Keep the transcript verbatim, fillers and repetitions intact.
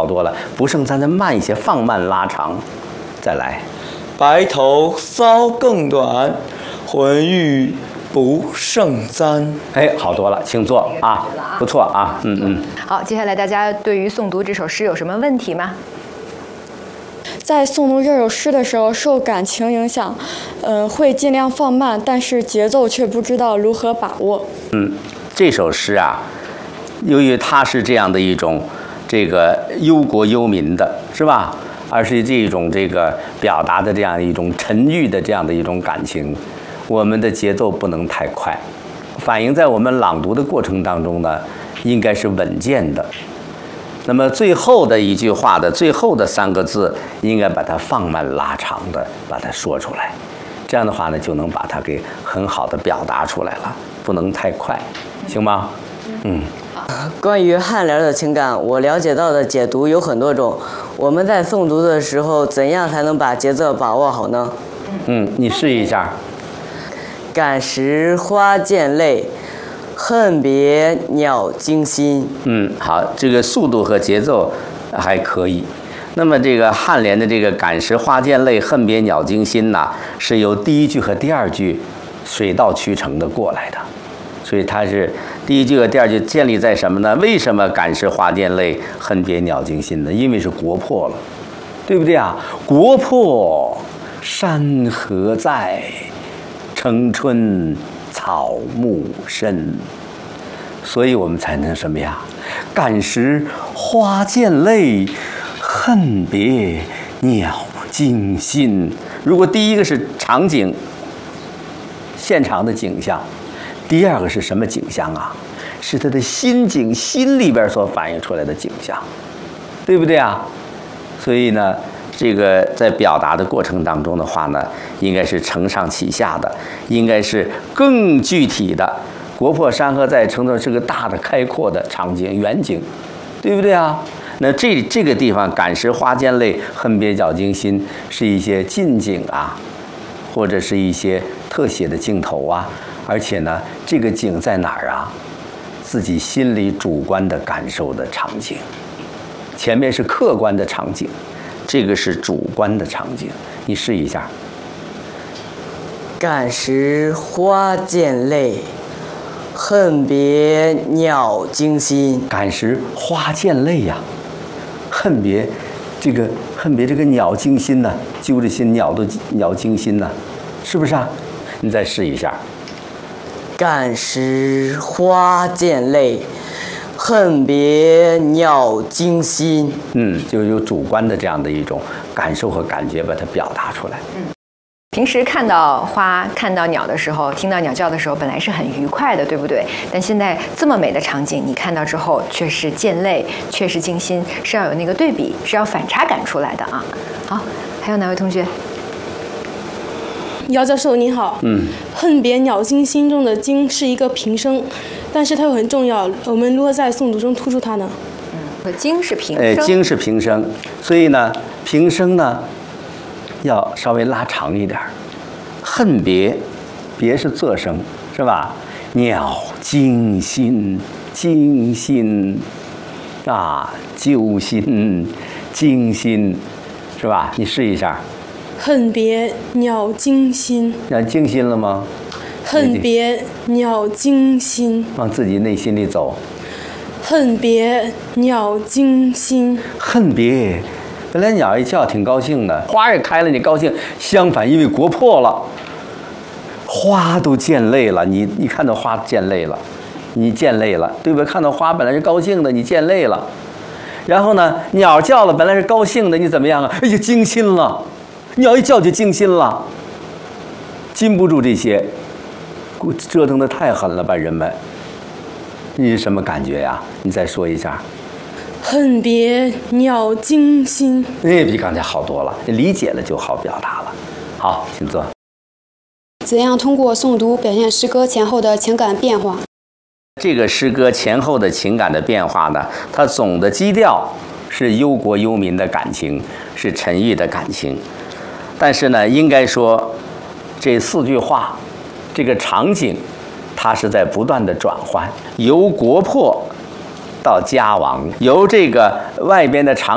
多了，不胜咱再慢一些，放慢拉长，再来。 白头搔更短，浑欲不胜簪。 哎，好多了，请坐啊，不错啊，嗯嗯。 好，接下来大家对于诵读这首诗有什么问题吗？ 在诵读这首诗的时候，受感情影响，呃，会尽量放慢，但是节奏却不知道如何把握。 嗯，这首诗啊，由于它是这样的一种这个忧国忧民的，是吧？而是这种这个表达的这样一种沉郁的这样的一种感情，我们的节奏不能太快，反映在我们朗读的过程当中呢，应该是稳健的。那么最后的一句话的最后的三个字，应该把它放慢拉长的把它说出来，这样的话呢，就能把它给很好的表达出来了，不能太快，行吗？嗯。 关于颔联的情感，我了解到的解读有很多种。我们在诵读的时候，怎样才能把节奏把握好呢？ 嗯，你试一下。 感时花溅泪，恨别鸟惊心。 嗯，好，这个速度和节奏还可以。那么这个颔联的这个感时花溅泪，恨别鸟惊心呐，是由第一句和第二句水到渠成的过来的。所以它是第一句和第二句建立在什么呢？为什么感时花溅泪，恨别鸟惊心呢？因为是国破了，对不对啊？国破山河在，城春草木深。所以我们才能什么呀？感时花溅泪，恨别鸟惊心。如果第一个是场景，现场的景象。第二个是什么景象啊？是他的心境，心里边所反映出来的景象，对不对啊？所以呢，这个在表达的过程当中的话呢，应该是承上启下的，应该是更具体的。国破山河在，城中是个大的开阔的场景远景，对不对啊？那这这个地方感时花溅泪，恨别鸟惊心，是一些近景啊，或者是一些特写的镜头啊。而且呢，这个景在哪儿啊？自己心里主观的感受的场景，前面是客观的场景，这个是主观的场景。你试一下。 感时花溅泪，恨别鸟惊心。 感时花溅泪呀、啊，恨别这个恨别这个鸟惊心呐、啊，揪着心鸟都鸟惊心呐、啊，是不是啊？你再试一下。 感时花溅泪，恨别鸟惊心。 嗯，就有主观的这样的一种感受和感觉，把它表达出来。 嗯，平时看到花、看到鸟的时候，听到鸟叫的时候，本来是很愉快的，对不对？但现在这么美的场景，你看到之后却是溅泪，却是惊心，是要有那个对比，是要反差感出来的啊。好，还有哪位同学？ 姚教授您好， 嗯， 恨别鸟惊心中的惊是一个平声，但是它又很重要，我们如何在诵读中突出它呢？ 嗯，惊是平声， 哎，惊是平声，所以呢，平声呢要稍微拉长一点。恨别，别是仄声，是吧？鸟惊心，惊心啊，揪心，惊心，是吧？你试一下。 恨别鸟惊心， 那惊心了吗？ 恨别鸟惊心， 往自己内心里走。 恨别鸟惊心， 恨别，本来鸟一叫挺高兴的，花也开了，你高兴。相反，因为国破了，花都溅泪了。你你看到花溅泪了，你溅泪了，对吧？看到花本来是高兴的，你溅泪了。然后呢，鸟叫了，本来是高兴的，你怎么样啊？哎呀，惊心了。鸟一叫就惊心了，禁不住这些，折腾的太狠了吧，人们。你是什么感觉呀？你再说一下。 恨别鸟惊心。 哎，比刚才好多了，理解了就好表达了。好，请坐。 怎样通过诵读表现诗歌前后的情感变化？ 这个诗歌前后的情感的变化呢，它总的基调是忧国忧民的感情，是沉郁的感情。但是呢，应该说，这四句话，这个场景，它是在不断的转换，由国破到家亡，由这个外边的场